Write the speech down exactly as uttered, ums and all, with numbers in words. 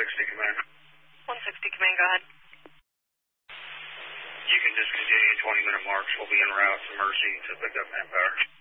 sixty, command. one sixty, command, go ahead. You can discontinue twenty minute marks. We'll be en route to Mercy to pick up manpower.